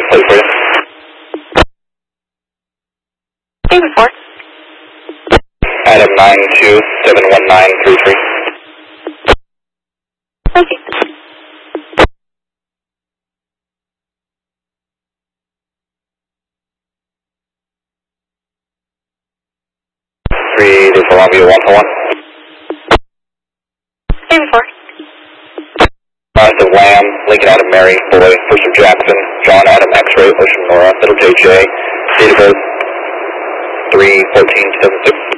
plate for you. David 4. Adam 9271933. Thank you. Three, this will be 141. David 4. Last of Lamb, Lincoln Adam Mary, Boy, First of Jackson, John Adam X-Ray, Ocean Nora, Middle JJ, date of birth 3/14/76.